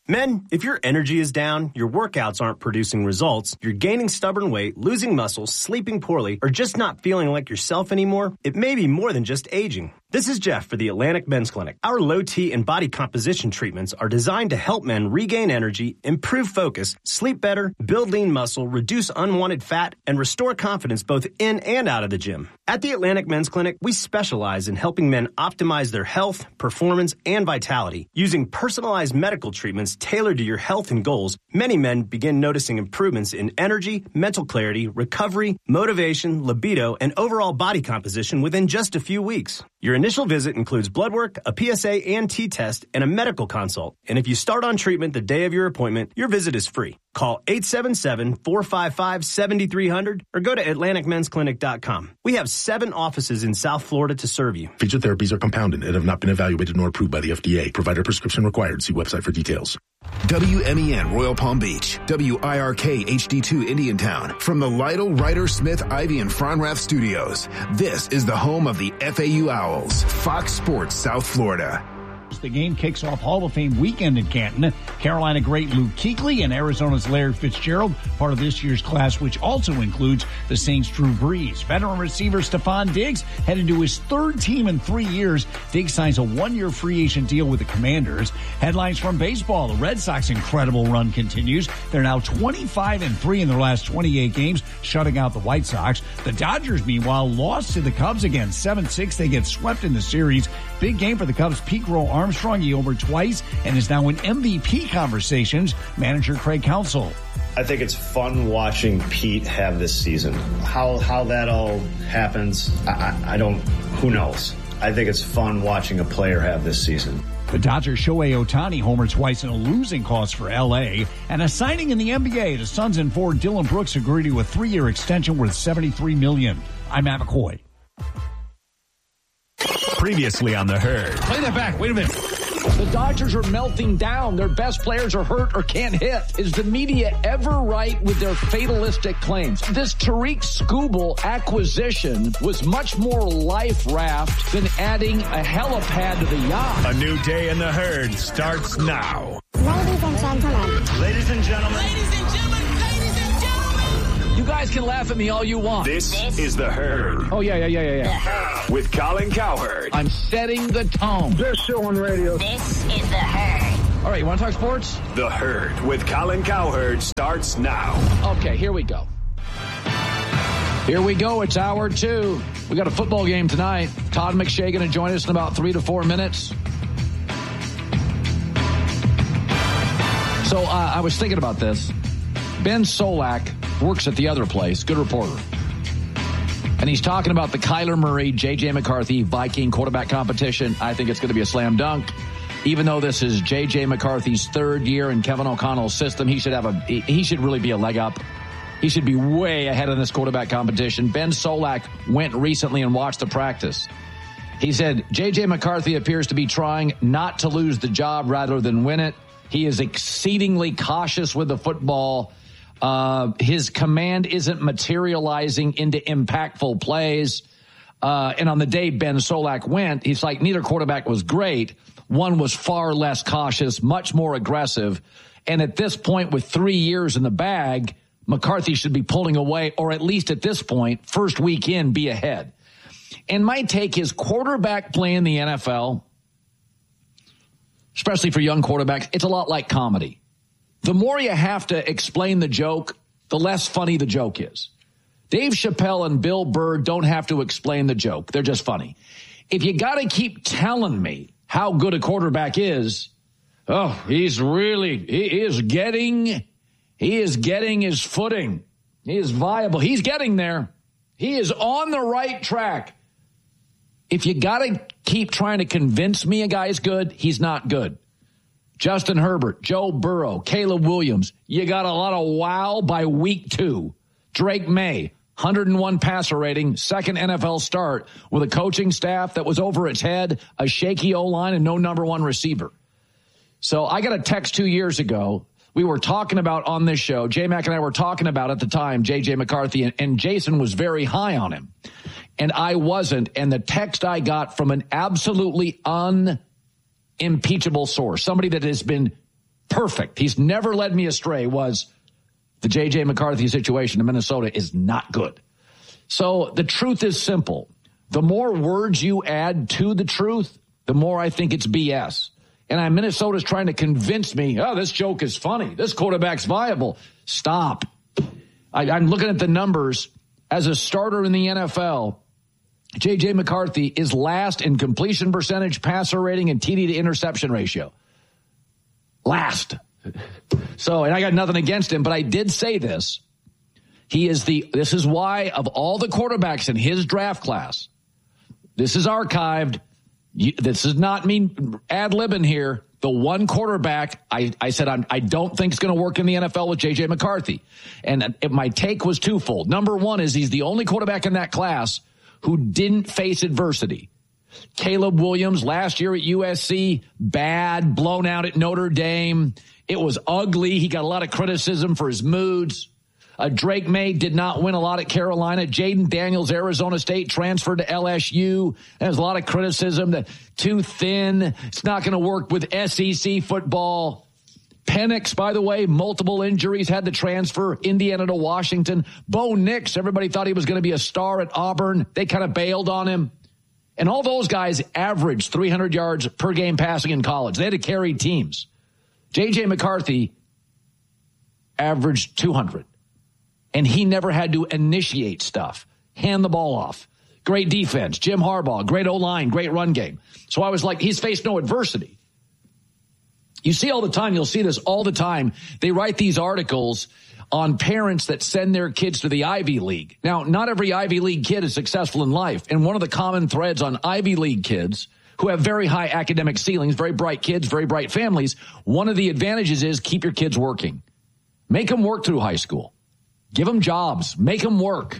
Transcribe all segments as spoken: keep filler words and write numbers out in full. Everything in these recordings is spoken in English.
Men, if your energy is down, your workouts aren't producing results, you're gaining stubborn weight, losing muscle, sleeping poorly, or just not feeling like yourself anymore, it may be more than just aging. This is Jeff for the Atlantic Men's Clinic. Our low T and body composition treatments are designed to help men regain energy, improve focus, sleep better, build lean muscle, reduce unwanted fat, and restore confidence both in and out of the gym. At the Atlantic Men's Clinic, we specialize in helping men optimize their health, performance, and vitality. Using personalized medical treatments tailored to your health and goals, many men begin noticing improvements in energy, mental clarity, recovery, motivation, libido, and overall body composition within just a few weeks. Your initial visit includes blood work, a P S A and T test, and a medical consult. And if you start on treatment the day of your appointment, your visit is free. Call eight seven seven, four five five, seven three zero zero or go to atlantic men's clinic dot com. We have seven offices in South Florida to serve you. Featured therapies are compounded and have not been evaluated nor approved by the F D A. Provider prescription required. See website for details. W M E N Royal Palm Beach, W I R K H D two Indiantown. From the Lytle, Ryder, Smith, Ivy, and Fronrath studios, this is the home of the F A U Owls, Fox Sports South Florida. The game kicks off Hall of Fame weekend in Canton. Carolina great Luke Kuechly and Arizona's Larry Fitzgerald, part of this year's class, which also includes the Saints' Drew Brees. Veteran receiver Stephon Diggs headed to his third team in three years. Diggs signs a one-year free agent deal with the Commanders. Headlines from baseball. The Red Sox incredible run continues. They're now twenty-five and three in their last twenty-eight games, shutting out the White Sox. The Dodgers, meanwhile, lost to the Cubs again, seven six. They get swept in the series. Big game for the Cubs. Pete Rowe Armstrong, he homered twice and is now in M V P conversations. Manager Craig Counsell. I think it's fun watching Pete have this season. How how that all happens, I, I, I don't, who knows? I think it's fun watching a player have this season. The Dodgers' Shohei Ohtani homered twice in a losing cause for L A. And a signing in the N B A. The Suns and forward Dillon Brooks agreed to a three-year extension worth seventy-three million dollars. I'm Matt McCoy. Previously on The Herd. Play that back. Wait a minute. The Dodgers are melting down. Their best players are hurt or can't hit. Is the media ever right with their fatalistic claims? This Tariq Skubal acquisition was much more life raft than adding a helipad to the yacht. A new day in The Herd starts now. Ladies and gentlemen. Ladies and gentlemen. Ladies and gentlemen. Ladies and gentlemen. You guys can laugh at me all you want. This, this is The Herd. Oh, yeah, yeah, yeah, yeah, yeah. With Colin Cowherd. I'm setting the tone. Best show on radio. This is The Herd. All right, you want to talk sports? The Herd with Colin Cowherd starts now. Okay, here we go. Here we go. It's hour two. We got a football game tonight. Todd McShay going to join us in about three to four minutes. So uh, I was thinking about this. Ben Solak works at the other place, good reporter. And he's talking about the Kyler Murray, J J McCarthy, Viking quarterback competition. I think it's going to be a slam dunk. Even though this is J J McCarthy's third year in Kevin O'Connell's system, he should have a, he should really be a leg up. He should be way ahead in this quarterback competition. Ben Solak went recently and watched the practice. He said, J J McCarthy appears to be trying not to lose the job rather than win it. He is exceedingly cautious with the football. Uh, his command isn't materializing into impactful plays. Uh, and on the day Ben Solak went, he's like, neither quarterback was great. One was far less cautious, much more aggressive. And at this point, with three years in the bag, McCarthy should be pulling away, or at least at this point, first week in, be ahead. And my take is quarterback play in the N F L, especially for young quarterbacks, it's a lot like comedy. The more you have to explain the joke, the less funny the joke is. Dave Chappelle and Bill Burr don't have to explain the joke. They're just funny. If you got to keep telling me how good a quarterback is, oh, he's really, he is getting, he is getting his footing. He is viable. He's getting there. He is on the right track. If you got to keep trying to convince me a guy's good, he's not good. Justin Herbert, Joe Burrow, Caleb Williams. You got a lot of wow by week two. Drake May, one oh one passer rating, second N F L start with a coaching staff that was over its head, a shaky O-line, and no number one receiver. So I got a text two years ago. We were talking about on this show, J-Mac and I were talking about at the time, J J McCarthy, and, and Jason was very high on him. And I wasn't. And the text I got from an absolutely unimpeachable source, somebody that has been Perfect. He's never led me astray. Was the J J McCarthy situation in Minnesota is not good. So the truth is simple. The more words you add to the truth, the more I think it's B S. And I, Minnesota's trying to convince me, oh, this joke is funny. This quarterback's viable. Stop. I, I'm looking at the numbers. As a starter in the N F L, J J McCarthy is last in completion percentage, passer rating, and T D to interception ratio. Last. So, and I got nothing against him, but I did say this. He is the, this is why of all the quarterbacks in his draft class, this is archived. You, this is not me ad-libbing here. The one quarterback I, I said I'm, I don't think is going to work in the N F L with J J McCarthy. And my take was twofold. Number one is he's the only quarterback in that class who didn't face adversity. Caleb Williams last year at U S C, bad, blown out at Notre Dame. It was ugly. He got a lot of criticism for his moods. Uh, Drake May did not win a lot at Carolina. Jaden Daniels, Arizona State, transferred to L S U. There's a lot of criticism that too thin. It's not going to work with S E C football. Penix, by the way, multiple injuries, had to transfer Indiana to Washington. Bo Nix, everybody thought he was going to be a star at Auburn. They kind of bailed on him. And all those guys averaged three hundred yards per game passing in college. They had to carry teams. J J McCarthy averaged two hundred. And he never had to initiate stuff, hand the ball off. Great defense, Jim Harbaugh, great O-line, great run game. So I was like, he's faced no adversity. You see all the time, you'll see this all the time. They write these articles on parents that send their kids to the Ivy League. Now, not every Ivy League kid is successful in life. And one of the common threads on Ivy League kids who have very high academic ceilings, very bright kids, very bright families, one of the advantages is keep your kids working. Make them work through high school. Give them jobs. Make them work.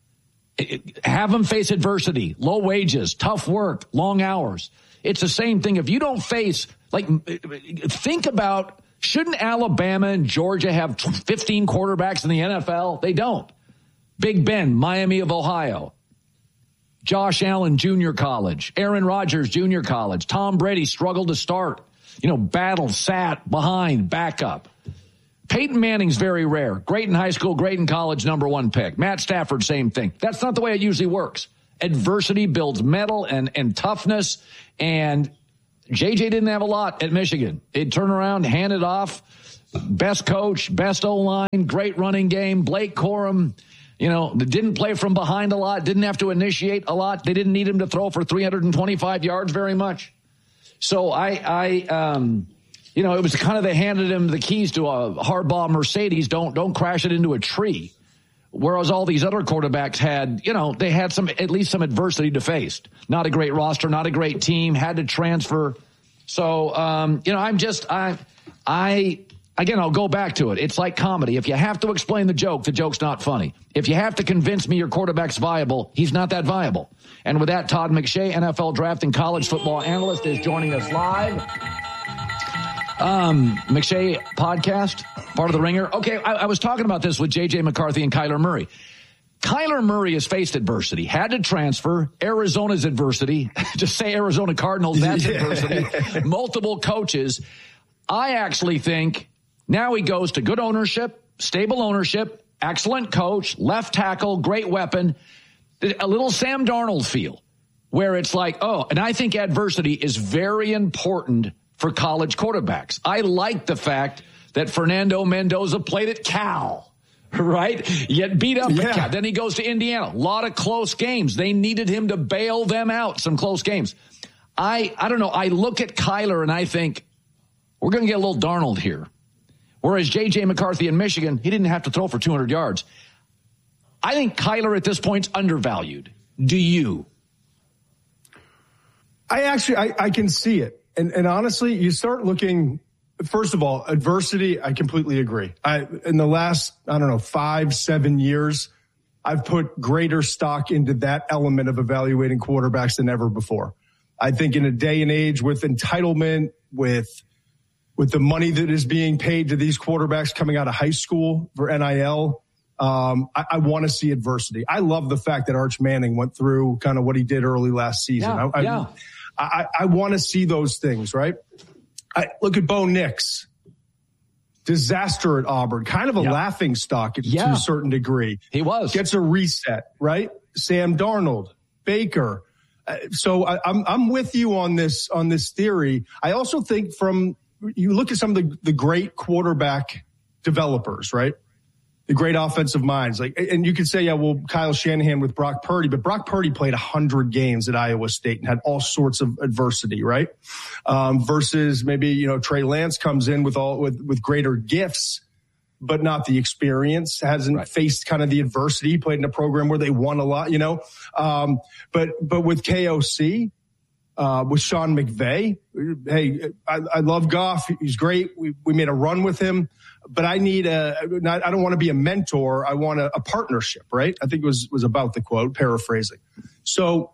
Have them face adversity, low wages, tough work, long hours. It's the same thing. If you don't face, like, think about, shouldn't Alabama and Georgia have fifteen quarterbacks in the N F L? They don't. Big Ben, Miami of Ohio. Josh Allen, junior college. Aaron Rodgers, junior college. Tom Brady struggled to start. You know, battled, sat, behind, backup. Peyton Manning's very rare. Great in high school, great in college, number one pick. Matt Stafford, same thing. That's not the way it usually works. Adversity builds mettle and, and toughness. And J J didn't have a lot at Michigan. He'd turn around, hand it off. Best coach, best O-line, great running game. Blake Corum, you know, didn't play from behind a lot, didn't have to initiate a lot. They didn't need him to throw for three hundred twenty-five yards very much. So I, I, um, You know, it was kind of they handed him the keys to a Harbaugh Mercedes. Don't don't crash it into a tree. Whereas all these other quarterbacks had, you know, they had some at least some adversity to face. Not a great roster, not a great team, had to transfer. So, um, you know, I'm just I I again, I'll go back to it. It's like comedy. If you have to explain the joke, the joke's not funny. If you have to convince me your quarterback's viable, he's not that viable. And with that, Todd McShay, N F L draft and college football analyst, is joining us live. Um, McShay podcast, part of the Ringer. Okay, I, I was talking about this with J J McCarthy and Kyler Murray. Kyler Murray has faced adversity, had to transfer. Arizona's adversity. Just say Arizona Cardinals, that's yeah. adversity. Multiple coaches. I actually think now he goes to good ownership, stable ownership, excellent coach, left tackle, great weapon. A little Sam Darnold feel where it's like, oh, and I think adversity is very important for college quarterbacks. I like the fact that Fernando Mendoza played at Cal, right? Yet beat up yeah. at Cal. Then he goes to Indiana. A lot of close games. They needed him to bail them out, some close games. I, I don't know. I look at Kyler and I think, we're going to get a little Darnold here. Whereas J J McCarthy in Michigan, he didn't have to throw for two hundred yards. I think Kyler at this point is undervalued. Do you? I actually, I, I can see it. And, and honestly, you start looking, first of all, adversity, I completely agree. I, in the last, I don't know, five, seven years, I've put greater stock into that element of evaluating quarterbacks than ever before. I think in a day and age with entitlement, with with the money that is being paid to these quarterbacks coming out of high school for N I L, um, I, I want to see adversity. I love the fact that Arch Manning went through kind of what he did early last season. Yeah, I, yeah. I, I, I want to see those things, right? I, look at Bo Nix. disaster at Auburn, kind of a yeah. laughing stock yeah. to a certain degree. He was. Gets a reset, right? Sam Darnold, Baker. Uh, so I, I'm I'm with you on this on this theory. I also think from you look at some of the, the great quarterback developers, right? The great offensive minds. Like, and you could say, yeah, well, Kyle Shanahan with Brock Purdy, but Brock Purdy played one hundred games at Iowa State and had all sorts of adversity, right? Um, versus maybe, you know, Trey Lance comes in with all with, with greater gifts, but not the experience, hasn't right. faced kind of the adversity. He played in a program where they won a lot, you know. Um, but but with K O C, uh, with Sean McVay, hey, I, I love Goff. He's great. We we made a run with him. But I need a, not, I don't want to be a mentor. I want a, a partnership, right? I think it was, was about the quote, paraphrasing. So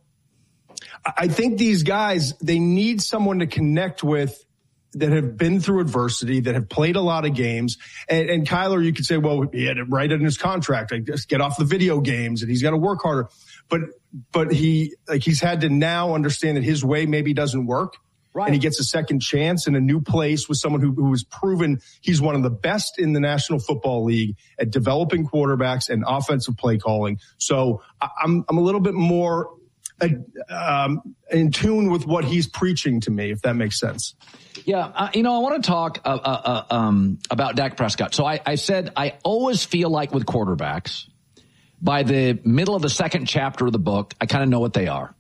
I think these guys, they need someone to connect with that have been through adversity, that have played a lot of games. And, and Kyler, you could say, well, he had it right in his contract. Like, just get off the video games and he's got to work harder. But, but he, like, he's had to now understand that his way maybe doesn't work. Right. And he gets a second chance in a new place with someone who, who has proven he's one of the best in the National Football League at developing quarterbacks and offensive play calling. So I'm I'm a little bit more uh, um, in tune with what he's preaching to me, if that makes sense. Yeah, uh, you know, I want to talk uh, uh, um, about Dak Prescott. So I, I said I always feel like with quarterbacks, by the middle of the second chapter of the book, I kind of know what they are.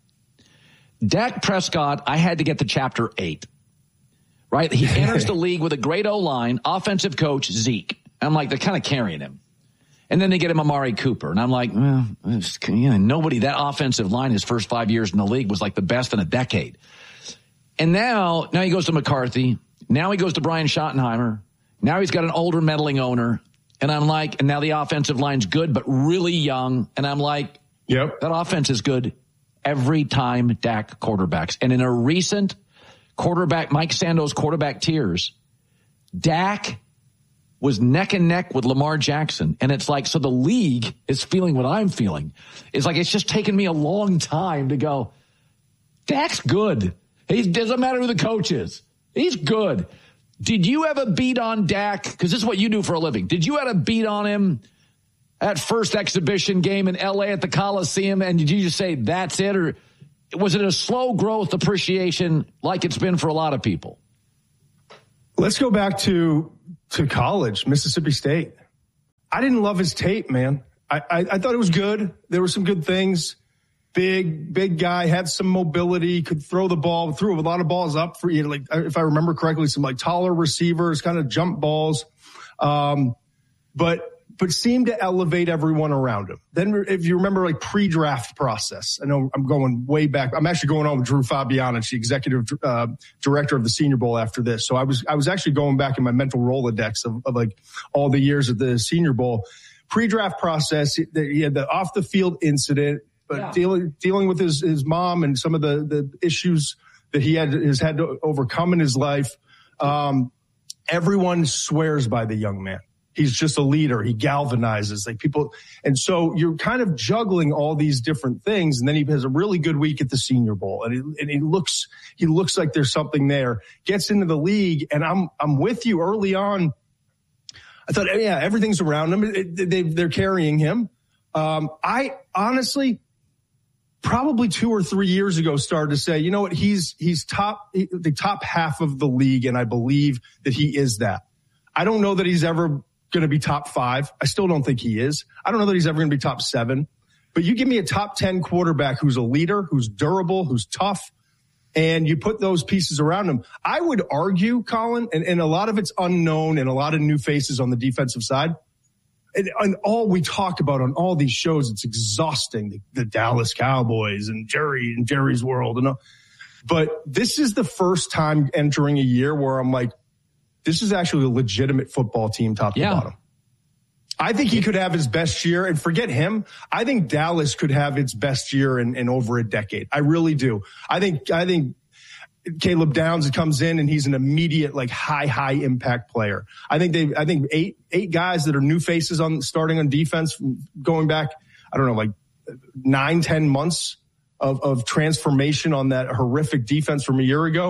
Dak Prescott, I had to get to chapter eight, right? He enters the league with a great O-line, offensive coach, Zeke. I'm like, they're kind of carrying him. And then they get him Amari Cooper. And I'm like, well, you know, nobody, that offensive line his first five years in the league was like the best in a decade. And now, now he goes to McCarthy. Now he goes to Brian Schottenheimer. Now he's got an older meddling owner. And I'm like, and now the offensive line's good, but really young. And I'm like, yep, that offense is good every time Dak quarterbacks. And in a recent quarterback, Mike Sando's quarterback tiers, Dak was neck and neck with Lamar Jackson. And it's like, so the league is feeling what I'm feeling. It's like, it's just taken me a long time to go, Dak's good. He doesn't matter who the coach is. He's good. Did you ever beat on Dak? Because this is what you do for a living. Did you ever beat on him that first exhibition game in L A at the Coliseum, and did you just say, that's it? Or was it a slow growth appreciation like it's been for a lot of people? Let's go back to to college, Mississippi State. I didn't love his tape, man. I, I, I thought it was good. There were some good things. Big, big guy, had some mobility, could throw the ball, threw a lot of balls up for you. Like, if I remember correctly, some like taller receivers, kind of jump balls. Um, but but seemed to elevate everyone around him. Then if you remember, like, pre-draft process, I know I'm going way back. I'm actually going on with Drew Fabianich, the executive uh, director of the Senior Bowl after this. So I was I was actually going back in my mental Rolodex of, of like all the years at the Senior Bowl. Pre-draft process, he had the off-the-field incident, but yeah. dealing dealing with his, his mom and some of the, the issues that he had has had to overcome in his life. Um, everyone swears by the young man. He's just a leader. He galvanizes like people. And so you're kind of juggling all these different things. And then he has a really good week at the Senior Bowl. And he, and he looks, he looks like there's something there, gets into the league. And I'm, I'm with you early on. I thought, yeah, everything's around him. It, they, they're carrying him. Um, I honestly, probably two or three years ago, started to say, you know what, he's, he's top, the top half of the league. And I believe that he is that. I don't know that he's ever going to be top five. I still don't think he is. I don't know that he's ever going to be top seven, but you give me a top ten quarterback who's a leader, who's durable, who's tough, and you put those pieces around him. I would argue, Colin, and, and a lot of it's unknown and a lot of new faces on the defensive side. And, and all we talk about on all these shows, it's exhausting. The, the Dallas Cowboys and Jerry and Jerry's world. And all. But this is the first time entering a year where I'm like, this is actually a legitimate football team top yeah. to bottom. I think he could have his best year, and forget him. I think Dallas could have its best year in, in over a decade. I really do. I think, I think Caleb Downs comes in and he's an immediate, like, high, high impact player. I think they, I think eight, eight guys that are new faces on starting on defense going back, I don't know, like nine, ten months of, of transformation on that horrific defense from a year ago.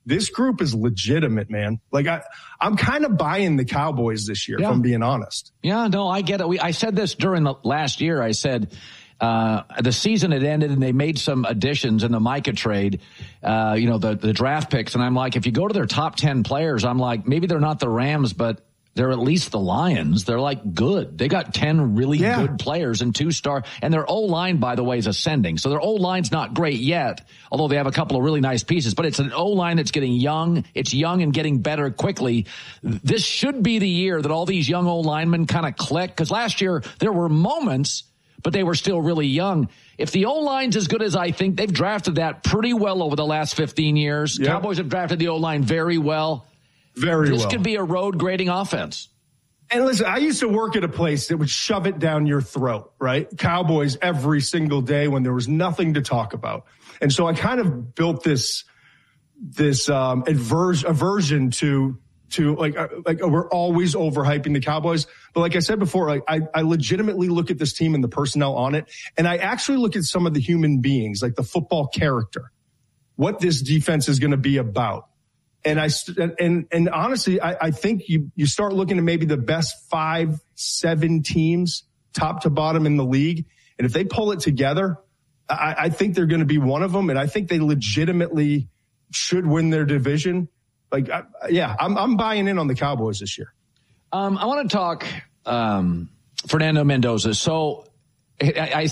this group is legitimate, man. Like I, I'm kind of buying the Cowboys this year, yeah. if I'm being honest. Yeah, no, I get it. We, I said this during the last year. I said, uh, the season had ended and they made some additions in the Micah trade, uh, you know, the, the draft picks. And I'm like, if you go to their top ten players, I'm like, maybe they're not the Rams, but they're at least the Lions. They're like good. They got ten really yeah. good players and two star. And their O-line, by the way, is ascending. So their O-line's not great yet, although they have a couple of really nice pieces. But it's an O-line that's getting young. It's young and getting better quickly. This should be the year that all these young O-linemen kind of click. Because last year there were moments, but they were still really young. If the O-line's as good as I think, they've drafted that pretty well over the last fifteen years. Yep. Cowboys have drafted the O-line very well. Very this well. could be a road grading offense. And listen, I used to work at a place that would shove it down your throat, right? Cowboys every single day when there was nothing to talk about. And so I kind of built this, this, um, aversion, aversion to, to like, uh, like we're always overhyping the Cowboys. But like I said before, like I, I legitimately look at this team and the personnel on it. And I actually look at some of the human beings, like the football character, what this defense is going to be about. And I and and honestly, I, I think you you start looking at maybe the best five, seven teams, top to bottom in the league, and if they pull it together, I, I think they're going to be one of them. And I think they legitimately should win their division. Like, I, yeah, I'm I'm buying in on the Cowboys this year. Um, I want to talk um, Fernando Mendoza. So I, I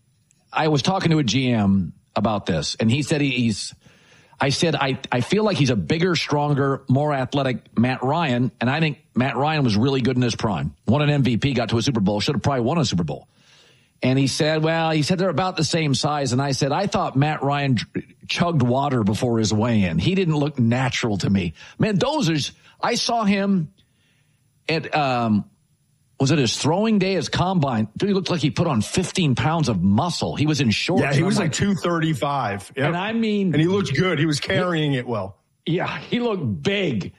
I was talking to a G M about this, and he said he, he's. I said, I, I feel like he's a bigger, stronger, more athletic Matt Ryan, and I think Matt Ryan was really good in his prime. Won an M V P, got to a Super Bowl, should have probably won a Super Bowl. And he said, well, he said they're about the same size, and I said, I thought Matt Ryan chugged water before his weigh-in. He didn't look natural to me. Mendoza's, I saw him at, um, was it his throwing day, his combine? Dude, he looked like he put on fifteen pounds of muscle. He was in shorts. Yeah, he was like, like two thirty-five. Yep. And I mean. And he looked good. He was carrying he, it well. Yeah, he looked big.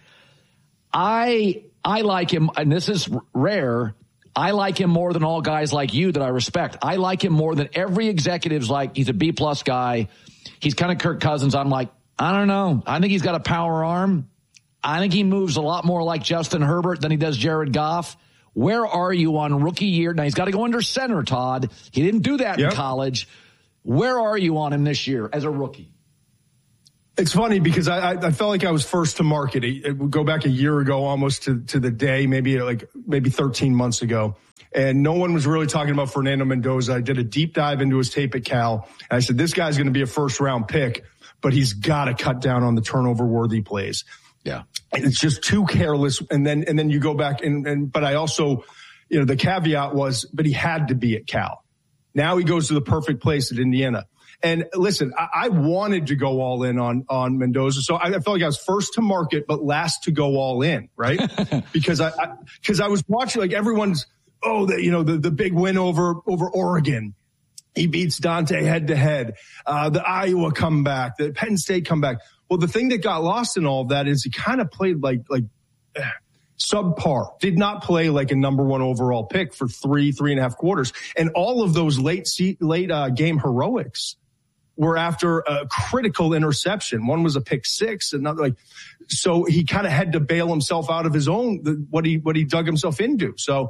I I like him, and this is rare. I like him more than all guys like you that I respect. I like him more than every executive's like, he's a B-plus guy. He's kind of Kirk Cousins. I'm like, I don't know. I think he's got a power arm. I think he moves a lot more like Justin Herbert than he does Jared Goff. Where are you on rookie year? Now, he's got to go under center, Todd. He didn't do that yep. in college. Where are you on him this year as a rookie? It's funny because I, I felt like I was first to market. It would go back a year ago almost to, to the day, maybe like maybe thirteen months ago. And no one was really talking about Fernando Mendoza. I did a deep dive into his tape at Cal. And I said, this guy's going to be a first round pick, but he's got to cut down on the turnover worthy plays. Yeah. It's just too careless. And then, and then you go back and, and, but I also, you know, the caveat was, but he had to be at Cal. Now he goes to the perfect place at Indiana. And listen, I, I wanted to go all in on, on Mendoza. So I, I felt like I was first to market, but last to go all in, right? because I, I, cause I was watching like everyone's, oh, the, you know, the, the big win over, over Oregon. He beats Dante head to head. Uh, the Iowa comeback, the Penn State comeback. Well, the thing that got lost in all of that is he kind of played like, like eh, subpar, did not play like a number one overall pick for three, three and a half quarters. And all of those late, late uh, game heroics were after a critical interception. One was a pick six, another like, so he kind of had to bail himself out of his own, the, what he, what he dug himself into. So,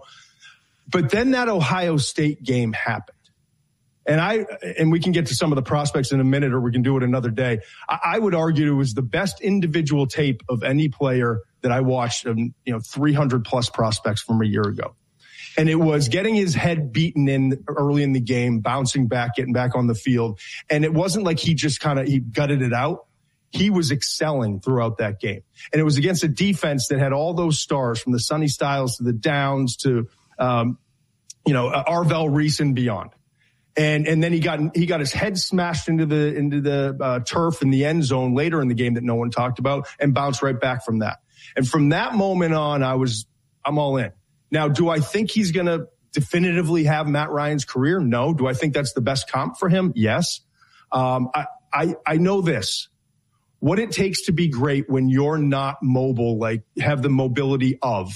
but then that Ohio State game happened. And I, and we can get to some of the prospects in a minute, or we can do it another day. I, I would argue it was the best individual tape of any player that I watched, um, you know, three hundred plus prospects from a year ago. And it was getting his head beaten in early in the game, bouncing back, getting back on the field. And it wasn't like he just kind of, he gutted it out. He was excelling throughout that game. And it was against a defense that had all those stars, from the Sonny Styles to the Downs to, um, you know, uh, Arvell Reese and beyond. And, and then he got, he got his head smashed into the, into the uh, turf in the end zone later in the game that no one talked about, and bounced right back from that. And from that moment on, I was, I'm all in. Now, do I think he's going to definitively have Matt Ryan's career? No. Do I think that's the best comp for him? Yes. Um, I, I, I know this, what it takes to be great when you're not mobile, like have the mobility of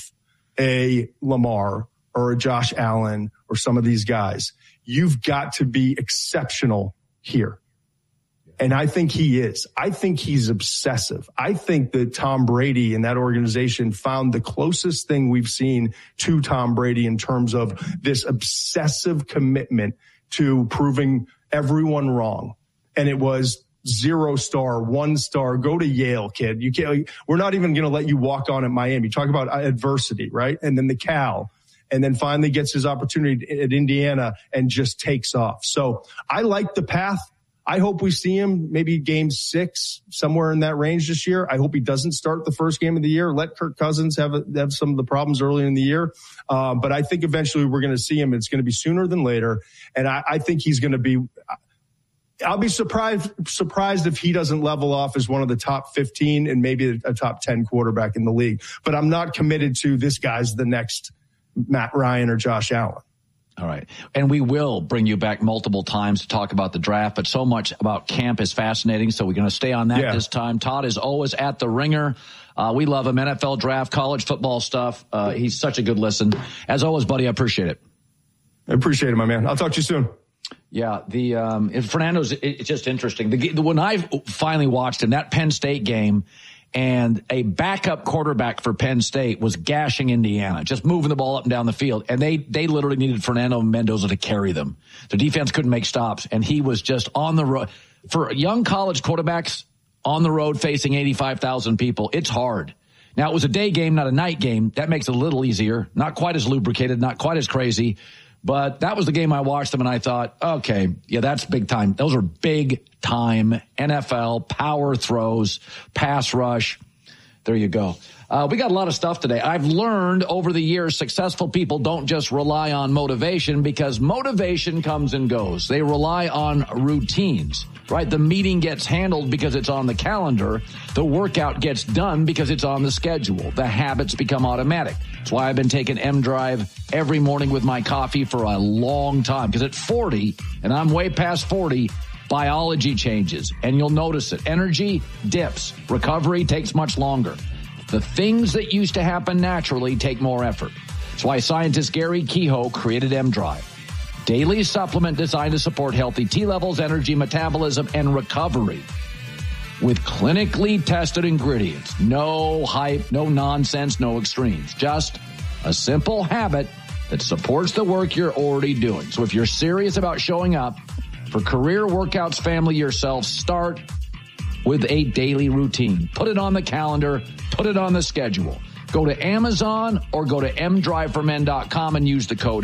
a Lamar or a Josh Allen or some of these guys. You've got to be exceptional here. And I think he is. I think he's obsessive. I think that Tom Brady and that organization found the closest thing we've seen to Tom Brady in terms of this obsessive commitment to proving everyone wrong. And it was zero star, one star, go to Yale, kid. You can't, we're not even going to let you walk on at Miami. Talk about adversity, right? And then the Cal. And then finally gets his opportunity at Indiana and just takes off. So I like the path. I hope we see him maybe game six, somewhere in that range this year. I hope he doesn't start the first game of the year. Let Kirk Cousins have, a, have some of the problems early in the year. Uh, but I think eventually we're going to see him. It's going to be sooner than later. And I, I think he's going to be, I'll be surprised, surprised if he doesn't level off as one of the top fifteen and maybe a, a top ten quarterback in the league. But I'm not committed to this guy's the next Matt Ryan or Josh Allen. All right. And we will bring you back multiple times to talk about the draft, but so much about camp is fascinating, so we're going to stay on that yeah. this time. Todd is always at the ringer. Uh, we love him. N F L draft, college football stuff. Uh, he's such a good listen. As always, buddy, I appreciate it. I appreciate it, my man. I'll talk to you soon. Yeah, the um, Fernando's, it's just interesting. The, the, when I finally watched him, that Penn State game, and a backup quarterback for Penn State was gashing Indiana, just moving the ball up and down the field. And they, they literally needed Fernando Mendoza to carry them. The defense couldn't make stops, and he was just on the road. For young college quarterbacks on the road facing eighty-five thousand people, it's hard. Now, it was a day game, not a night game. That makes it a little easier. Not quite as lubricated, not quite as crazy. But that was the game I watched them, and I thought, okay, yeah, that's big time. Those are big time N F L power throws, pass rush. There you go. Uh, we got a lot of stuff today. I've learned over the years, successful people don't just rely on motivation, because motivation comes and goes. They rely on routines, right? The meeting gets handled because it's on the calendar. The workout gets done because it's on the schedule. The habits become automatic. That's why I've been taking M-Drive every morning with my coffee for a long time, because at forty, and I'm way past forty, biology changes, and you'll notice it. Energy dips. Recovery takes much longer. The things that used to happen naturally take more effort. That's why scientist Gary Kehoe created M-Drive. Daily supplement designed to support healthy T levels, energy, metabolism, and recovery. With clinically tested ingredients. No hype, no nonsense, no extremes. Just a simple habit that supports the work you're already doing. So if you're serious about showing up for career workouts, family, yourself, start with a daily routine. Put it on the calendar. Put it on the schedule. Go to Amazon or go to m drive for men dot com and use the code